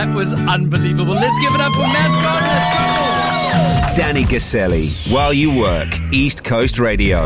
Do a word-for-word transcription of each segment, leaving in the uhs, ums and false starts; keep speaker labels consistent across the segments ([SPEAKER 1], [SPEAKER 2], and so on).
[SPEAKER 1] That was unbelievable. Let's give it up for Matt Gardner.
[SPEAKER 2] Danny Gaselli, while you work, East Coast Radio.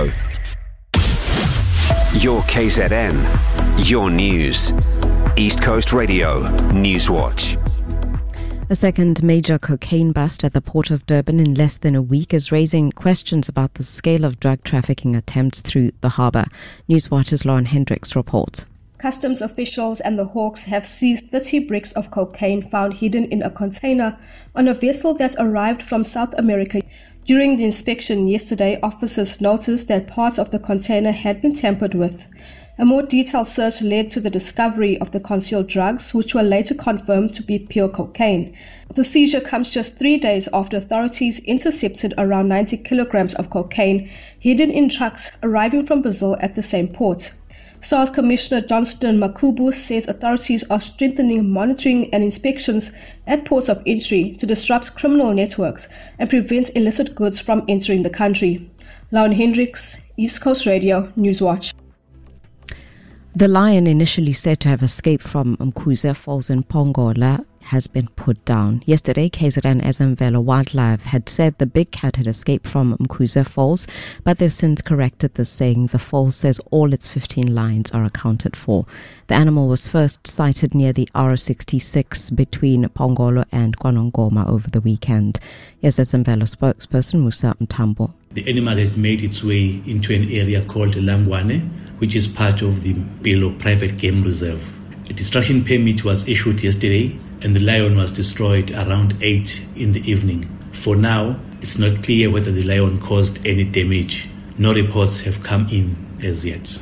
[SPEAKER 2] Your K Z N, your news. East Coast Radio, Newswatch.
[SPEAKER 3] A second major cocaine bust at the port of Durban in less than a week is raising questions about the scale of drug trafficking attempts through the harbour. Newswatch's Lauren Hendricks reports.
[SPEAKER 4] Customs officials and the Hawks have seized thirty bricks of cocaine found hidden in a container on a vessel that arrived from South America. During the inspection yesterday, officers noticed that parts of the container had been tampered with. A more detailed search led to the discovery of the concealed drugs, which were later confirmed to be pure cocaine. The seizure comes just three days after authorities intercepted around ninety kilograms of cocaine hidden in trucks arriving from Brazil at the same port. SARS Commissioner Johnston Makubu says authorities are strengthening monitoring and inspections at ports of entry to disrupt criminal networks and prevent illicit goods from entering the country. Lauren Hendricks, East Coast Radio, Newswatch.
[SPEAKER 3] The lion initially said to have escaped from Umkhuze Falls in Pongola has been put down. Yesterday, K Z N Ezemvelo Wildlife had said the big cat had escaped from Umkhuze Falls, but they've since corrected this, saying the falls says all its fifteen lions are accounted for. The animal was first sighted near the R sixty-six between Pongolo and KwaNongoma over the weekend. Here's Ezemvelo spokesperson Musa Mtambo.
[SPEAKER 5] The animal had made its way into an area called Langwane, which is part of the Mpilo Private Game Reserve. A destruction permit was issued yesterday, and the lion was destroyed around eight in the evening. For now, it's not clear whether the lion caused any damage. No reports have come in as yet.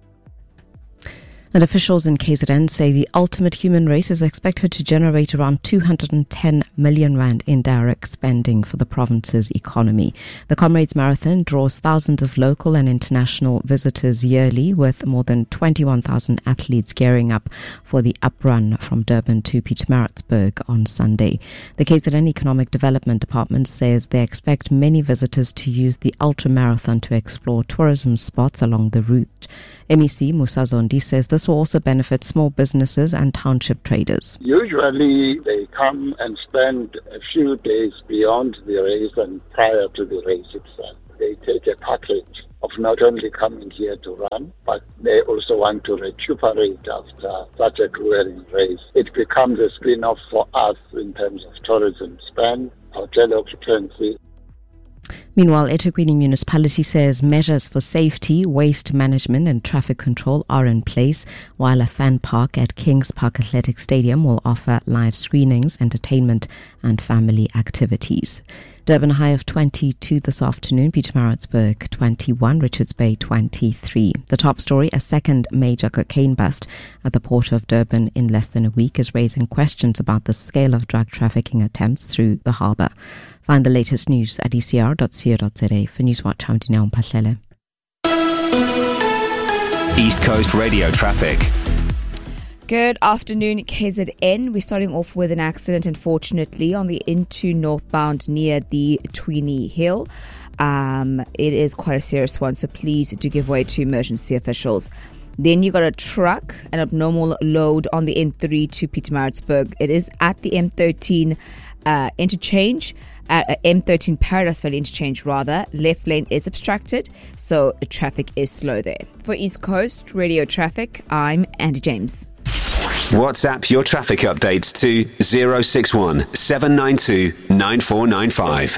[SPEAKER 3] And officials in K Z N say the ultimate human race is expected to generate around two hundred ten million rand in direct spending for the province's economy. The Comrades Marathon draws thousands of local and international visitors yearly, with more than twenty-one thousand athletes gearing up for the uprun from Durban to Pietermaritzburg on Sunday. The K Z N Economic Development Department says they expect many visitors to use the ultra marathon to explore tourism spots along the route. M E C Musa Zondi says this will also benefit small businesses and township traders.
[SPEAKER 6] Usually they come and spend a few days beyond the race and prior to the race itself. They take a package of not only coming here to run, but they also want to recuperate after such a grueling race. It becomes a spin-off for us in terms of tourism spend, hotel occupancy.
[SPEAKER 3] Meanwhile, eThekwini Municipality says measures for safety, waste management and traffic control are in place, while a fan park at Kings Park Athletic Stadium will offer live screenings, entertainment and family activities. Durban high of twenty-two this afternoon, Pietermaritzburg twenty-one, Richards Bay twenty-three. The top story, a second major cocaine bust at the port of Durban in less than a week, is raising questions about the scale of drug trafficking attempts through the harbour. Find the latest news at e c r dot co dot z a. For Newswatch, I'm Dineo Mpahlele.
[SPEAKER 2] East Coast Radio traffic.
[SPEAKER 7] Good afternoon, K Z N. We're starting off with an accident, unfortunately, on the into northbound near the Tweenie Hill. Um, it is quite a serious one, so please do give way to emergency officials. Then you got a truck, an abnormal load on the N three to Pietermaritzburg. It is at the M thirteen uh, interchange, at uh, M thirteen Paradise Valley interchange rather. Left lane is obstructed, so the traffic is slow there. For East Coast Radio Traffic, I'm Andy James.
[SPEAKER 2] WhatsApp your traffic updates to zero six one seven nine two nine four nine five.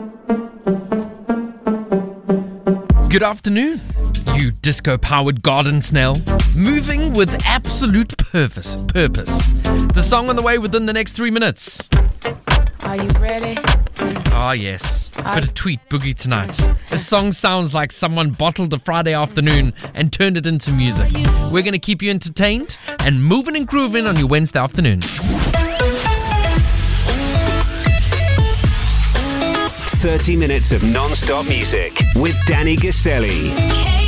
[SPEAKER 1] Good afternoon, you disco-powered garden snail, moving with absolute purpose. Purpose. The song on the way within the next three minutes.
[SPEAKER 8] Are you ready?
[SPEAKER 1] Ah, yes. Bit of tweet boogie tonight. This song sounds like someone bottled a Friday afternoon and turned it into music. We're going to keep you entertained and moving and grooving on your Wednesday afternoon.
[SPEAKER 2] thirty minutes of non-stop music with Danny Gaselli.